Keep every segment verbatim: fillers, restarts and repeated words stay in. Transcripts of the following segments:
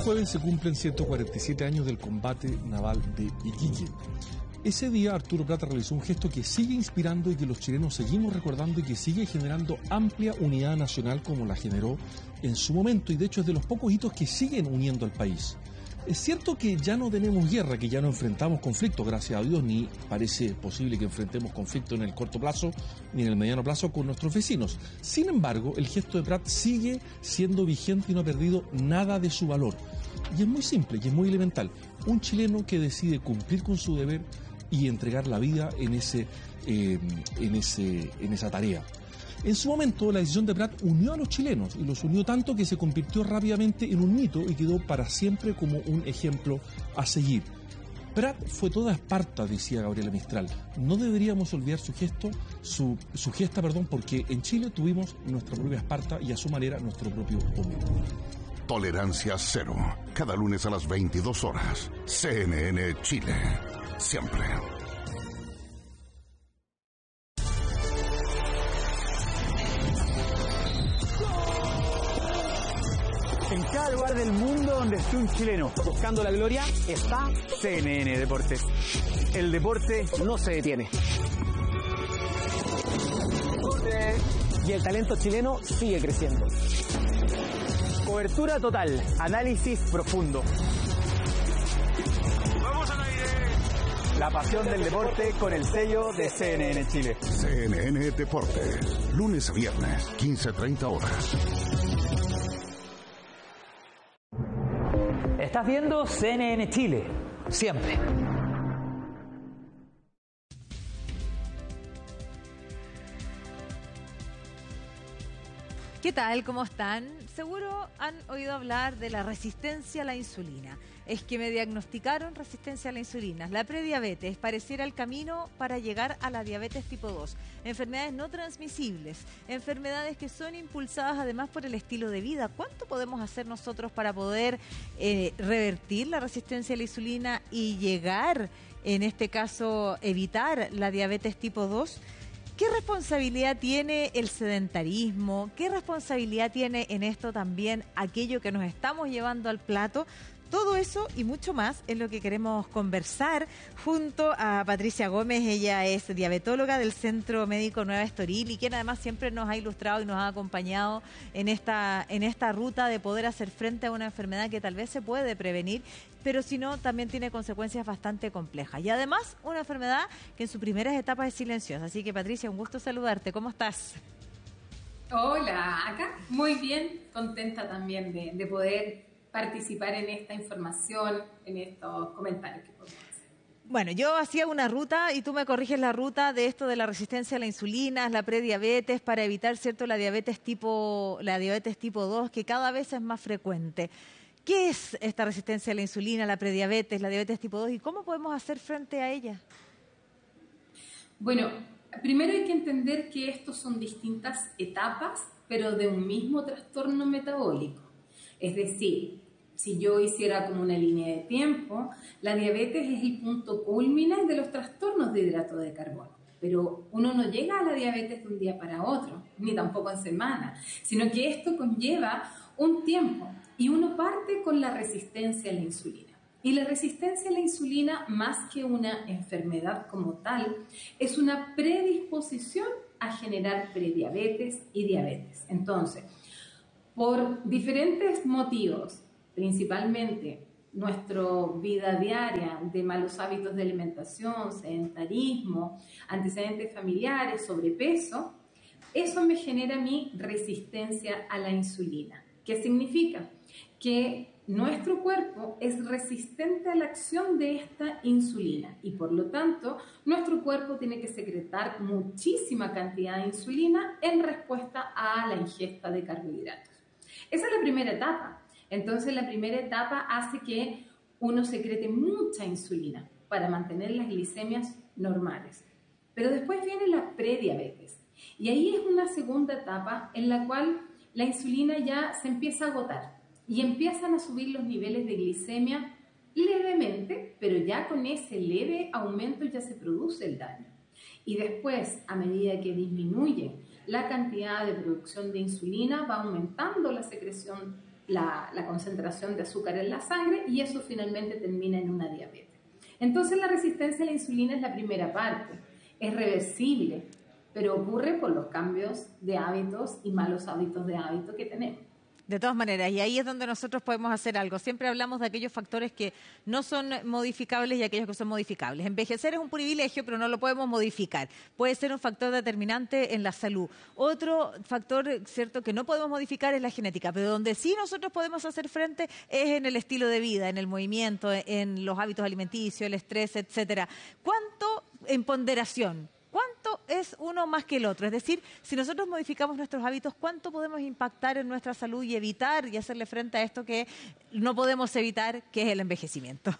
jueves se cumplen ciento cuarenta y siete años del combate naval de Iquique. Ese día Arturo Prat realizó un gesto que sigue inspirando y que los chilenos seguimos recordando y que sigue generando amplia unidad nacional como la generó en su momento, y de hecho es de los pocos hitos que siguen uniendo al país. Es cierto que ya no tenemos guerra, que ya no enfrentamos conflictos, gracias a Dios, ni parece posible que enfrentemos conflictos en el corto plazo ni en el mediano plazo con nuestros vecinos. Sin embargo, el gesto de Prat sigue siendo vigente y no ha perdido nada de su valor. Y es muy simple y es muy elemental. Un chileno que decide cumplir con su deber y entregar la vida en, ese, eh, en, ese, en esa tarea. En su momento, la decisión de Prat unió a los chilenos, y los unió tanto que se convirtió rápidamente en un mito y quedó para siempre como un ejemplo a seguir. Prat fue toda Esparta, decía Gabriela Mistral. No deberíamos olvidar su gesto, su, su gesta, perdón, porque en Chile tuvimos nuestra propia Esparta y a su manera nuestro propio dominio. Tolerancia cero. Cada lunes a las veintidós horas. C N N Chile. Siempre. En cada lugar del mundo donde esté un chileno buscando la gloria, está C N N Deportes. El deporte no se detiene. Y el talento chileno sigue creciendo. Cobertura total, análisis profundo. ¡Vamos al aire! La pasión del deporte con el sello de C N N Chile. C N N Deportes, lunes a viernes, quince a treinta horas. Estás viendo C N N Chile, siempre. ¿Qué tal? ¿Cómo están? Seguro han oído hablar de la resistencia a la insulina. Es que me diagnosticaron resistencia a la insulina. La prediabetes pareciera el camino para llegar a la diabetes tipo dos. Enfermedades no transmisibles, enfermedades que son impulsadas además por el estilo de vida. ¿Cuánto podemos hacer nosotros para poder eh, revertir la resistencia a la insulina y llegar, en este caso, evitar la diabetes tipo dos? ¿Qué responsabilidad tiene el sedentarismo? ¿Qué responsabilidad tiene en esto también aquello que nos estamos llevando al plato? Todo eso y mucho más es lo que queremos conversar junto a Patricia Gómez. Ella es diabetóloga del Centro Médico Nueva Estoril y quien además siempre nos ha ilustrado y nos ha acompañado en esta, en esta ruta de poder hacer frente a una enfermedad que tal vez se puede prevenir, pero si no, también tiene consecuencias bastante complejas. Y además, una enfermedad que en sus primeras etapas es silenciosa. Así que, Patricia, un gusto saludarte. ¿Cómo estás? Hola, acá muy bien, contenta también de, de poder participar en esta información, en estos comentarios que podemos hacer. Bueno, yo hacía una ruta y tú me corriges la ruta de esto de la resistencia a la insulina, la prediabetes, para evitar, ¿cierto?, la diabetes tipo, la diabetes tipo dos, que cada vez es más frecuente. ¿Qué es esta resistencia a la insulina, la prediabetes, la diabetes tipo dos y cómo podemos hacer frente a ella? Bueno, primero hay que entender que estos son distintas etapas, pero de un mismo trastorno metabólico. Es decir, si yo hiciera como una línea de tiempo, la diabetes es el punto culmine de los trastornos de hidrato de carbono. Pero uno no llega a la diabetes de un día para otro, ni tampoco en semana, sino que esto conlleva un tiempo y uno parte con la resistencia a la insulina. Y la resistencia a la insulina, más que una enfermedad como tal, es una predisposición a generar prediabetes y diabetes. Entonces, por diferentes motivos, principalmente nuestra vida diaria de malos hábitos de alimentación, sedentarismo, antecedentes familiares, sobrepeso, eso me genera a mí resistencia a la insulina. ¿Qué significa? Que nuestro cuerpo es resistente a la acción de esta insulina y por lo tanto nuestro cuerpo tiene que secretar muchísima cantidad de insulina en respuesta a la ingesta de carbohidratos. Esa es la primera etapa. Entonces la primera etapa hace que uno secrete mucha insulina para mantener las glicemias normales. Pero después viene la prediabetes y ahí es una segunda etapa en la cual la insulina ya se empieza a agotar y empiezan a subir los niveles de glicemia levemente, pero ya con ese leve aumento ya se produce el daño. Y después, a medida que disminuye la cantidad de producción de insulina, va aumentando la secreción la, la concentración de azúcar en la sangre y eso finalmente termina en una diabetes. Entonces la resistencia a la insulina es la primera parte, es reversible, pero ocurre por los cambios de hábitos y malos hábitos de hábito que tenemos. De todas maneras, y ahí es donde nosotros podemos hacer algo. Siempre hablamos de aquellos factores que no son modificables y aquellos que son modificables. Envejecer es un privilegio, pero no lo podemos modificar. Puede ser un factor determinante en la salud. Otro factor, cierto, que no podemos modificar es la genética, pero donde sí nosotros podemos hacer frente es en el estilo de vida, en el movimiento, en los hábitos alimenticios, el estrés, etcétera. ¿Cuánto en ponderación? ¿Cuánto es uno más que el otro? Es decir, si nosotros modificamos nuestros hábitos, ¿cuánto podemos impactar en nuestra salud y evitar y hacerle frente a esto que no podemos evitar, que es el envejecimiento?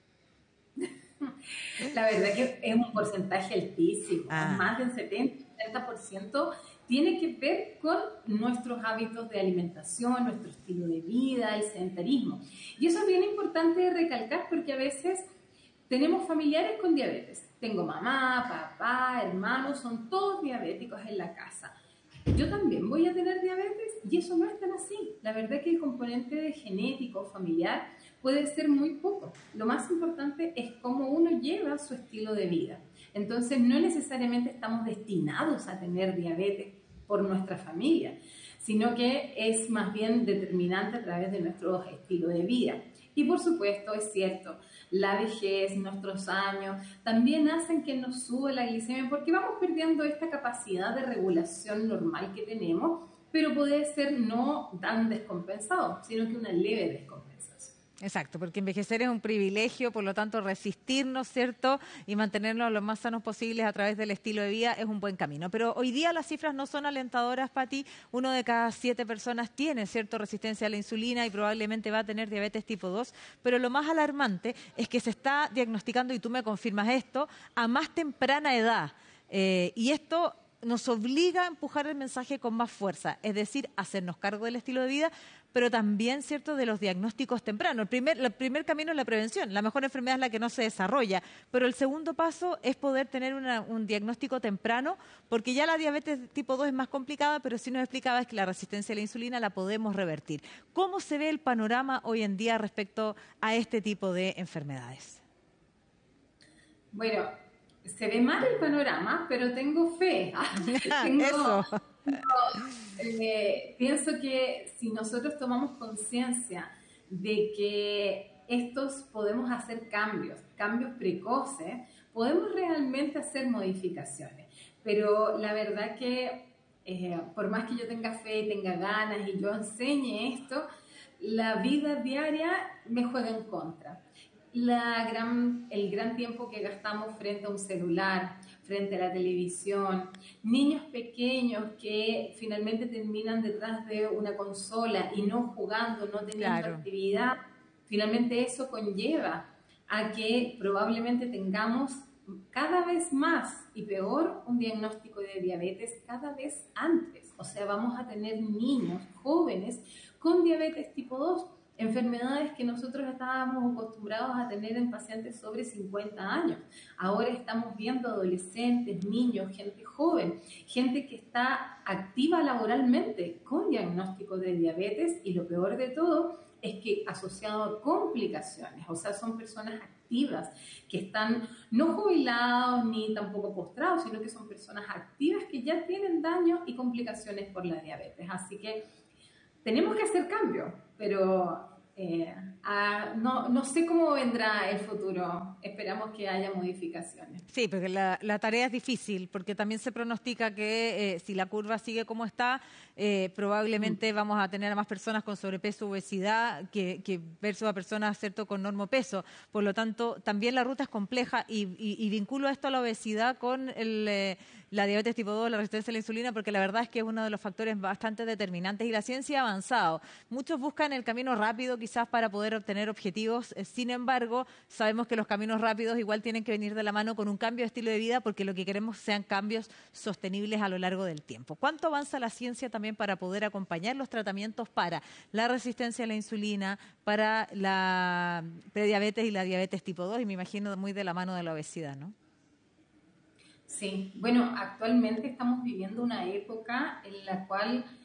La verdad es que es un porcentaje altísimo, Ah. más del setenta, setenta por ciento tiene que ver con nuestros hábitos de alimentación, nuestro estilo de vida, el sedentarismo. Y eso es bien importante recalcar porque a veces tenemos familiares con diabetes. Tengo mamá, papá, hermanos, son todos diabéticos en la casa. Yo también voy a tener diabetes y eso no es tan así. La verdad es que el componente de genético familiar puede ser muy poco. Lo más importante es cómo uno lleva su estilo de vida. Entonces no necesariamente estamos destinados a tener diabetes por nuestra familia, sino que es más bien determinante a través de nuestro estilo de vida. Y por supuesto, es cierto, la vejez, nuestros años, también hacen que nos sube la glicemia porque vamos perdiendo esta capacidad de regulación normal que tenemos, pero puede ser no tan descompensado, sino que una leve descompensación. Exacto, porque envejecer es un privilegio, por lo tanto resistirnos, ¿cierto? Y mantenernos lo más sanos posibles a través del estilo de vida es un buen camino. Pero hoy día las cifras no son alentadoras, Pati. Uno de cada siete personas tiene, ¿cierto?, resistencia a la insulina y probablemente va a tener diabetes tipo dos. Pero lo más alarmante es que se está diagnosticando, y tú me confirmas esto, a más temprana edad. Eh, y esto nos obliga a empujar el mensaje con más fuerza, es decir, hacernos cargo del estilo de vida, pero también, ¿cierto?, de los diagnósticos tempranos. El primer, el primer camino es la prevención. La mejor enfermedad es la que no se desarrolla, pero el segundo paso es poder tener una, un diagnóstico temprano, porque ya la diabetes tipo dos es más complicada, pero sí nos explicaba es que la resistencia a la insulina la podemos revertir. ¿Cómo se ve el panorama hoy en día respecto a este tipo de enfermedades? Bueno, se ve mal el panorama, pero tengo fe. tengo, Eso. tengo, eh, pienso que si nosotros tomamos conciencia de que estos podemos hacer cambios, cambios precoces, podemos realmente hacer modificaciones. Pero la verdad que eh, por más que yo tenga fe, tenga ganas y yo enseñe esto, la vida diaria me juega en contra. La gran, el gran tiempo que gastamos frente a un celular, frente a la televisión, niños pequeños que finalmente terminan detrás de una consola y no jugando, no teniendo Claro. actividad, finalmente eso conlleva a que probablemente tengamos cada vez más y peor un diagnóstico de diabetes cada vez antes. O sea, vamos a tener niños jóvenes con diabetes tipo dos, enfermedades que nosotros estábamos acostumbrados a tener en pacientes sobre cincuenta años. Ahora estamos viendo adolescentes, niños, gente joven, gente que está activa laboralmente con diagnóstico de diabetes y lo peor de todo es que asociado a complicaciones, o sea, son personas activas que están no jubilados ni tampoco postrados, sino que son personas activas que ya tienen daño y complicaciones por la diabetes. Así que tenemos que hacer cambio, pero eh, a, no, no sé cómo vendrá el futuro. Esperamos que haya modificaciones. Sí, porque la, la tarea es difícil, porque también se pronostica que eh, si la curva sigue como está, eh, probablemente mm. vamos a tener a más personas con sobrepeso o obesidad que, que versus a personas, ¿cierto?, con normopeso. Por lo tanto, también la ruta es compleja y, y, y vinculo esto a la obesidad con el, eh, la diabetes tipo dos, la resistencia a la insulina, porque la verdad es que es uno de los factores bastante determinantes y la ciencia ha avanzado. Muchos buscan el camino rápido quizás para poder obtener objetivos, sin embargo, sabemos que los caminos rápidos igual tienen que venir de la mano con un cambio de estilo de vida porque lo que queremos sean cambios sostenibles a lo largo del tiempo. ¿Cuánto avanza la ciencia también para poder acompañar los tratamientos para la resistencia a la insulina, para la prediabetes y la diabetes tipo dos? Y me imagino muy de la mano de la obesidad, ¿no? Sí, bueno, actualmente estamos viviendo una época en la cual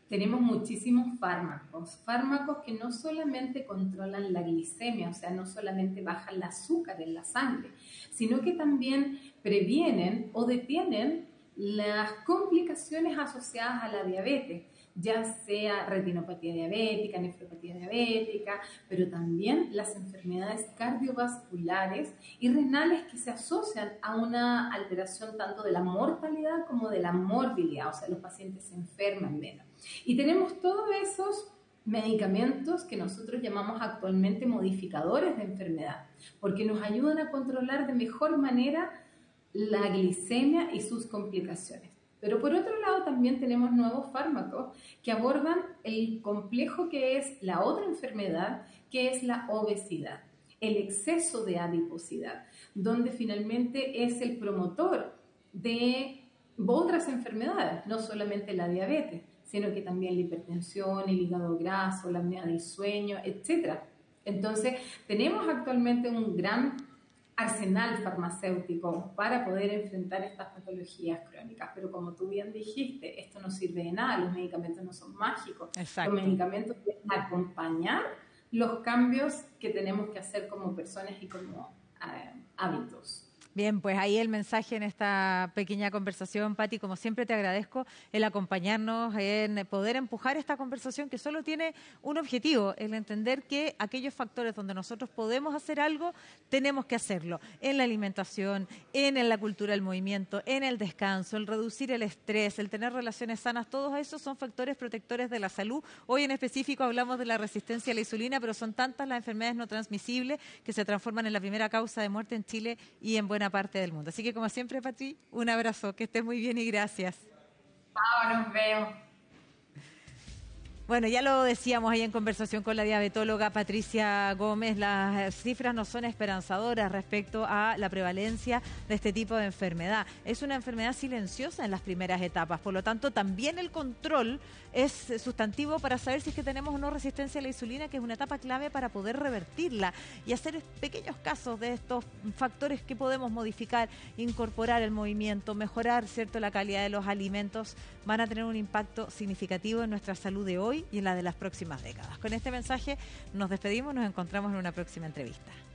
Tenemos muchísimos fármacos, fármacos que no solamente controlan la glicemia, o sea, no solamente bajan el azúcar en la sangre, sino que también previenen o detienen las complicaciones asociadas a la diabetes, ya sea retinopatía diabética, nefropatía diabética, pero también las enfermedades cardiovasculares y renales que se asocian a una alteración tanto de la mortalidad como de la morbilidad, o sea, los pacientes se enferman menos. Y tenemos todos esos medicamentos que nosotros llamamos actualmente modificadores de enfermedad, porque nos ayudan a controlar de mejor manera la glicemia y sus complicaciones. Pero por otro lado también tenemos nuevos fármacos que abordan el complejo que es la otra enfermedad, que es la obesidad, el exceso de adiposidad, donde finalmente es el promotor de otras enfermedades, no solamente la diabetes, sino que también la hipertensión, el hígado graso, la apnea del sueño, etcétera. Entonces, tenemos actualmente un gran arsenal farmacéutico para poder enfrentar estas patologías crónicas, pero como tú bien dijiste, esto no sirve de nada, los medicamentos no son mágicos. Exacto. Los medicamentos deben acompañar los cambios que tenemos que hacer como personas y como eh, hábitos. Bien, pues ahí el mensaje en esta pequeña conversación, Pati. Como siempre te agradezco el acompañarnos, en poder empujar esta conversación que solo tiene un objetivo, el entender que aquellos factores donde nosotros podemos hacer algo, tenemos que hacerlo. En la alimentación, en la cultura del movimiento, en el descanso, el reducir el estrés, el tener relaciones sanas, todos esos son factores protectores de la salud. Hoy en específico hablamos de la resistencia a la insulina, pero son tantas las enfermedades no transmisibles que se transforman en la primera causa de muerte en Chile y en buena parte del mundo. Así que como siempre, Patri, un abrazo, que estés muy bien y gracias. Chao, nos vemos. Bueno, ya lo decíamos ahí en conversación con la diabetóloga Patricia Gómez, las cifras no son esperanzadoras respecto a la prevalencia de este tipo de enfermedad. Es una enfermedad silenciosa en las primeras etapas, por lo tanto también el control es sustantivo para saber si es que tenemos o no resistencia a la insulina, que es una etapa clave para poder revertirla y hacer pequeños casos de estos factores que podemos modificar, incorporar el movimiento, mejorar, ¿cierto?, la calidad de los alimentos, van a tener un impacto significativo en nuestra salud de hoy y en la de las próximas décadas. Con este mensaje nos despedimos, nos encontramos en una próxima entrevista.